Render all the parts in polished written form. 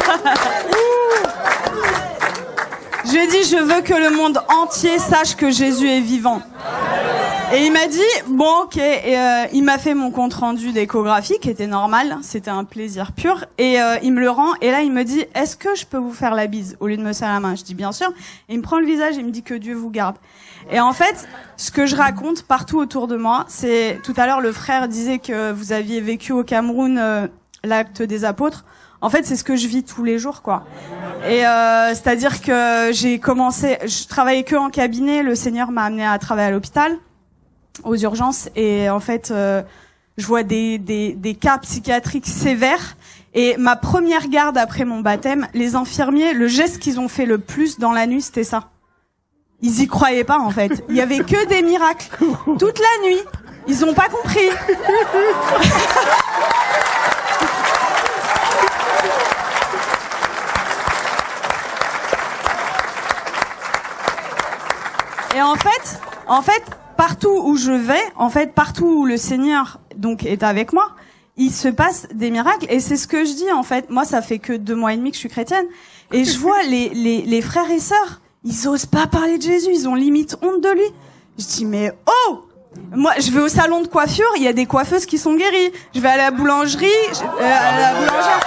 Je lui ai dit, je veux que le monde entier sache que Jésus est vivant. Et il m'a dit, bon, ok. Et il m'a fait mon compte rendu d'échographie, qui était normal. C'était un plaisir pur. Et il me le rend. Et là, il me dit, est-ce que je peux vous faire la bise au lieu de me serrer la main? Je dis, bien sûr. Et il me prend le visage et il me dit que Dieu vous garde. Et en fait, ce que je raconte partout autour de moi, c'est, tout à l'heure, le frère disait que vous aviez vécu au Cameroun l'acte des apôtres. En fait, c'est ce que je vis tous les jours, quoi. Et c'est-à-dire que je travaillais que en cabinet. Le Seigneur m'a amené à travailler à l'hôpital, aux urgences, et en fait, je vois des cas psychiatriques sévères. Et ma première garde après mon baptême, les infirmiers, le geste qu'ils ont fait le plus dans la nuit, c'était ça. Ils y croyaient pas, en fait. Il y avait que des miracles toute la nuit. Ils ont pas compris. Et en fait, partout où je vais, partout où le Seigneur donc est avec moi, il se passe des miracles. Et c'est ce que je dis, en fait. Moi, ça fait que 2 mois et demi que je suis chrétienne. Et je vois les frères et sœurs, ils osent pas parler de Jésus. Ils ont limite honte de lui. Je dis, mais oh! Moi, je vais au salon de coiffure, il y a des coiffeuses qui sont guéries. Je vais à la boulangerie, à la boulangère.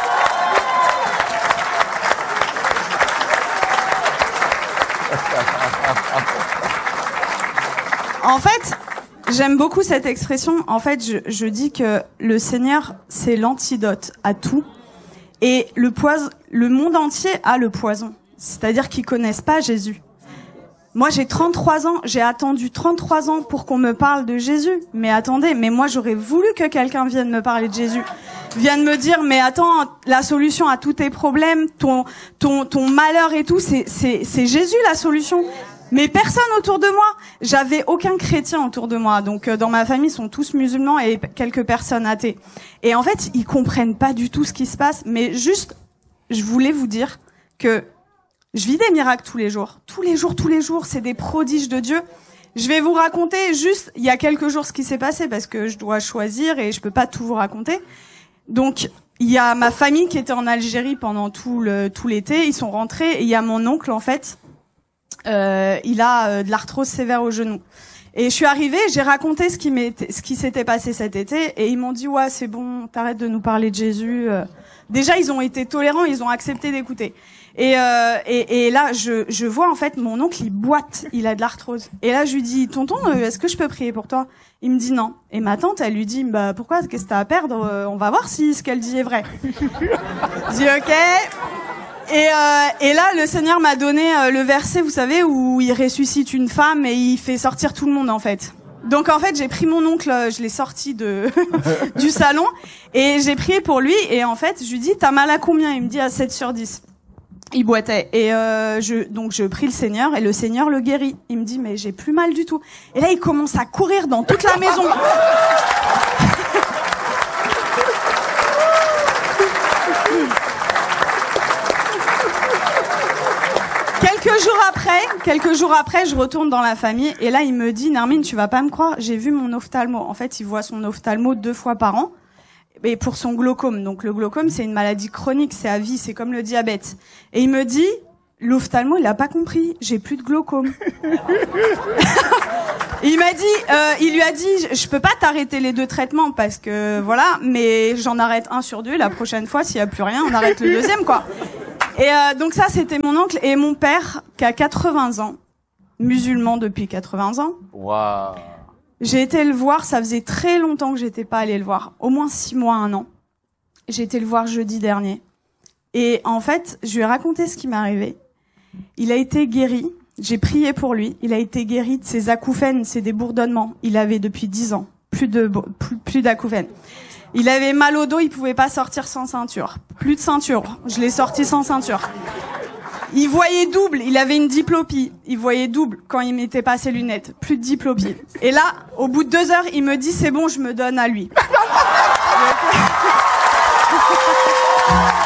En fait, j'aime beaucoup cette expression. En fait, je dis que le Seigneur, c'est l'antidote à tout. Et le monde entier a le poison. C'est-à-dire qu'ils connaissent pas Jésus. Moi, j'ai 33 ans. J'ai attendu 33 ans pour qu'on me parle de Jésus. Mais attendez, mais moi, j'aurais voulu que quelqu'un vienne me parler de Jésus. Vienne me dire, mais attends, la solution à tous tes problèmes, ton malheur et tout, c'est Jésus la solution. Mais personne autour de moi. J'avais aucun chrétien autour de moi. Donc, dans ma famille, ils sont tous musulmans et quelques personnes athées. Et en fait, ils comprennent pas du tout ce qui se passe. Mais juste, je voulais vous dire que je vis des miracles tous les jours. Tous les jours, c'est des prodiges de Dieu. Je vais vous raconter juste, il y a quelques jours, ce qui s'est passé parce que je dois choisir et je peux pas tout vous raconter. Donc, il y a ma famille qui était en Algérie pendant tout l'été. Ils sont rentrés et il y a mon oncle, en fait. Il a de l'arthrose sévère au genou. Et je suis arrivée, j'ai raconté ce qui s'était passé cet été, et ils m'ont dit, ouais, c'est bon, t'arrêtes de nous parler de Jésus. Déjà, ils ont été tolérants, ils ont accepté d'écouter. Et là, je vois, en fait, mon oncle, il boite, il a de l'arthrose. Et là, je lui dis, tonton, est-ce que je peux prier pour toi? Il me dit non. Et ma tante, elle lui dit, bah, pourquoi, qu'est-ce que t'as à perdre? On va voir si ce qu'elle dit est vrai. Je dis, ok. Et là, le Seigneur m'a donné le verset, vous savez, où il ressuscite une femme et il fait sortir tout le monde, en fait. Donc, en fait, j'ai pris mon oncle, je l'ai sorti du salon, et j'ai prié pour lui, et en fait, je lui dis, t'as mal à combien? Il me dit, à 7/10. Il boitait. Et je prie le Seigneur, et le Seigneur le guérit. Il me dit, mais j'ai plus mal du tout. Et là, il commence à courir dans toute la maison. Quelques jours après, je retourne dans la famille et là, il me dit, Nermine, tu vas pas me croire, j'ai vu mon ophtalmo. En fait, il voit son ophtalmo 2 fois par an, et pour son glaucome. Donc, le glaucome, c'est une maladie chronique, c'est à vie, c'est comme le diabète. Et il me dit, l'ophtalmo, il a pas compris, j'ai plus de glaucome. Il lui a dit, je peux pas t'arrêter les 2 traitements parce que voilà, mais j'en arrête 1 sur 2. La prochaine fois, s'il y a plus rien, on arrête le 2e, quoi. Et donc ça, c'était mon oncle et mon père qui a 80 ans, musulman depuis 80 ans. Waouh. J'ai été le voir, ça faisait très longtemps que j'étais pas allée le voir, au moins 6 mois, 1 an. J'ai été le voir jeudi dernier. Et en fait, je lui ai raconté ce qui m'est arrivé. Il a été guéri. J'ai prié pour lui. Il a été guéri de ses acouphènes, c'est des bourdonnements. Il avait depuis 10 ans plus d'acouphènes. Il avait mal au dos, il pouvait pas sortir sans ceinture. Plus de ceinture. Je l'ai sorti sans ceinture. Il voyait double, il avait une diplopie. Il voyait double quand il mettait pas ses lunettes. Plus de diplopie. Et là, au bout de 2 heures, il me dit, c'est bon, je me donne à lui.